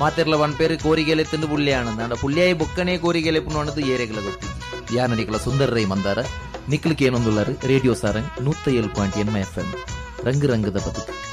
ಮಾತೆರ್ಲ ಒಂದ್ ಪೇರು ಕೋರಿಗೆಲೆ ತಿಂದು ಪುಳ್ಳಿಯಾಣ ಪುಳ್ಳಿಯಾಯಿ ಬೊಕ್ಕನೇ ಕೋರಿಗೆಲೆ ಪುಣ್ಣದು ಏರೆಗಳ ಗೊತ್ತಿ ಯಾನ ನಿಕಲ ಸುಂದರ ರೈ ಮಂದಾರ ನಿಕ್ಲಿಕ್ಕೆ ಏನೊಂದುಲ್ಲರು ರೇಡಿಯೋ ಸಾರಂಗ್ 107.8 FM ರಂಗು ರಂಗದ ಬದುಕು.